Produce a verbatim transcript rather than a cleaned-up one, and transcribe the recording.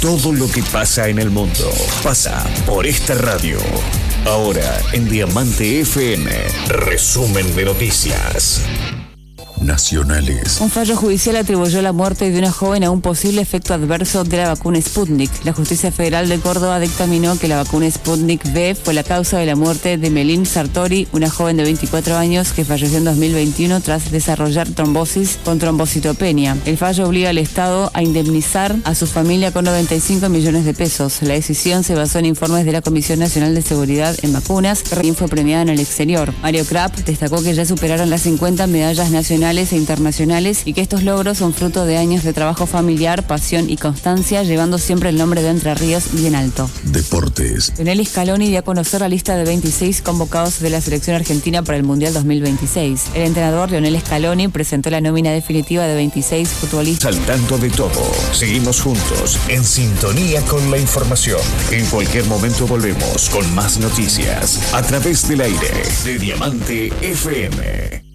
Todo lo que pasa en el mundo pasa por esta radio. Ahora en Diamante F M, resumen de noticias nacionales. Un fallo judicial atribuyó la muerte de una joven a un posible efecto adverso de la vacuna Sputnik. La Justicia Federal de Córdoba dictaminó que la vacuna Sputnik V fue la causa de la muerte de Melin Sartori, una joven de veinticuatro años que falleció en dos mil veintiuno tras desarrollar trombosis con trombocitopenia. El fallo obliga al Estado a indemnizar a su familia con noventa y cinco millones de pesos. La decisión se basó en informes de la Comisión Nacional de Seguridad en Vacunas, que también fue premiada en el exterior. Mario Krapp destacó que ya superaron las cincuenta medallas nacionales e internacionales y que estos logros son fruto de años de trabajo familiar, pasión y constancia, llevando siempre el nombre de Entre Ríos bien alto. Deportes. Lionel Scaloni dio a conocer la lista de veintiséis convocados de la selección argentina para el Mundial dos mil veintiséis. El entrenador Lionel Scaloni presentó la nómina definitiva de veintiséis futbolistas. Al tanto de todo, seguimos juntos, en sintonía con la información. En cualquier momento volvemos con más noticias a través del aire de Diamante F M.